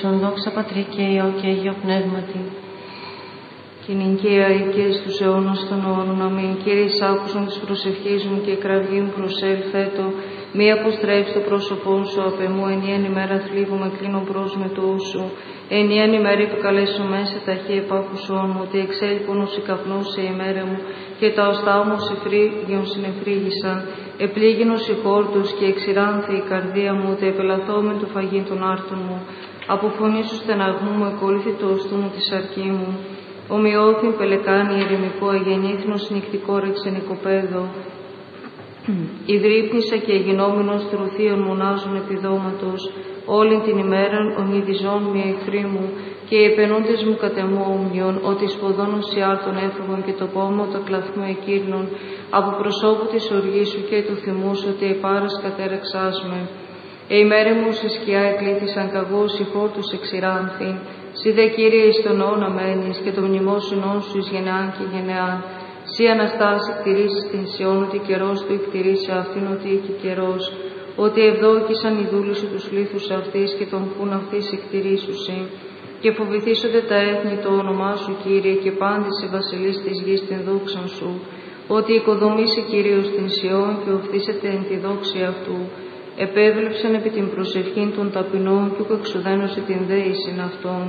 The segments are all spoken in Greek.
ελπίσον, δόξα Πατρί και Υιό και Αγίο Πνεύματι. Κι νικαία και στους αιώνας των αιώνων. Αμήν. Κύριε, εισάκουσον της προσευχής μου και εκραβή μου προσέλθετο. Μη αποστρέψει το πρόσωπό σου απ' εμού. Ενιαίαν ημέρα θλίβομαι, κλείνω προς μετού σου. Ενιαίαν ημέρα επικαλέσω μέσα ταχύ επάκουσόν μου. Ότι εξέλιπον ως η καπνός σε ημέρα μου. Και τα οστά μου εφρίγιον συνεφρίγησαν. Επλήγινος η χόρτους και εξηράνθη η καρδία μου. Ότι επελαθόμεν το φαγήν των άρτων μου. Από φωνή σου στεναγμού μου εκολύθη το οστού μου τη σαρκή μου. Ομοιώθην πελεκάνη ερημικό, αγεννήθνος νυχτικό ρεξενικοπαίδο. Ιδρύπνησα και εγινόμενος τρουθείων μονάζων επιδόματος. Όλην την ημέραν ονειδιζών μη εχθροί μου, και οι επενούντες μου κατεμώ ομοιών, ότι σποδών οσιάρτων έφευγον και το πόμο τα κλαθμού εκύρνων, από προσώπου της οργής σου και του θυμού σου, ότι επάρας κατέρεξάς με. Ημέρε μου σε σκιά εκλήθησαν καγώς, η χόρτους εξηράνθην. Συ δε Κύριε εις τον αιώνα μένεις, και το μνημόσυνόν σου εις γενεάν και γενεάν. Συ Αναστάση κτηρίσεις την Σιών, ότι καιρός του εκτηρήσει αυτήν, ότι εκεί καιρός. Ότι ευδόκησαν οι δούλοι σου τους λίθους αυτής, και τον φούν αυτής εκτηρήσουσι. Και φοβηθήσονται τα έθνη το όνομά σου, Κύριε, και πάντης οι βασιλείς της γης την δόξαν σου. Ότι οικοδομήσει Κύριος την Σιών, και οφθήσεται εν τη δόξη αυτού. Επέβλεψαν επί την προσευχήν των ταπεινών, κι ούκ εξουδένωσε την δέησιν αυτών.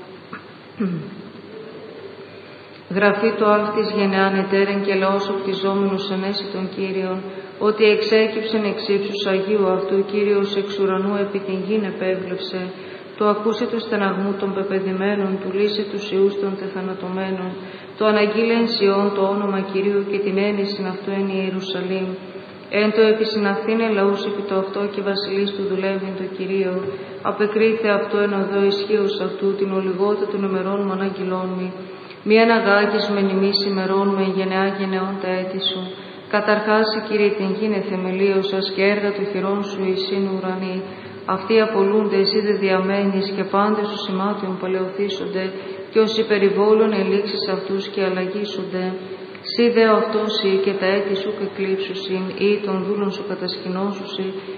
Γραφεί το αλφτής γενεάν ετέρεν και λαός οπτιζόμενος ενέσει των Κύριων, ότι εξέκυψεν εξ ύψους Αγίου αυτού, Κύριος εξ ουρανού επί την γην επέβλεψε. Το ακούσε του στεναγμού των πεπεδημένων, του λύσε τους ιούς των τεθανατωμένων. Το αναγγείλεν Σιών το όνομα Κυρίου και την έννησιν αυτού εν Ιερουσαλήμ. Εν το επισυναυθήνε λαούς επί το αυτό και βασιλείς του δουλεύειν το Κυρίο. Απεκρίθε αυτό εν οδό ισχύος αυτού, την ολιγότητα των ημερών μου αναγγυλών μη. Μη αναγάγεις με νημείς ημερών με γενεά γενεών τα έτη σου. Καταρχάς, Κύριε, την γίνε θεμελίωσας και έργα του χειρών σου εισήν ουρανή. Αυτοί απολούνται, εσύ δε διαμένεις, και πάντες σου σημάτιον παλαιοθήσονται, και όσοι περιβόλων ελήξεις αυτούς και αλλαγήσονται. Σύ δε αυτός ή και τα έτη σου κεκλείψουσιν, ή των δούλων σου κατασκηνώσουσι,